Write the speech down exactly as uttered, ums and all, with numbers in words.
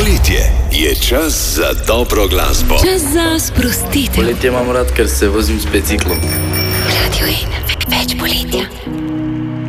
poletje je čas za dobro glasbo. Čas za sprostitev. Poletje imam rad, ker se vozim s biciklom. Radio ena, več poletja.